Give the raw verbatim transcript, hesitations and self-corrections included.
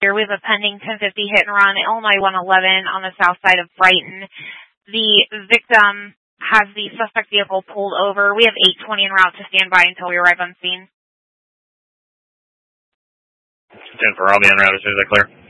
Here we have a pending ten fifty hit and run, Illinois one eleven on the south side of Brighton. The victim has the suspect vehicle pulled over. We have eight twenty en route to stand by until we arrive on scene. ten for all the en route as soon as I clear.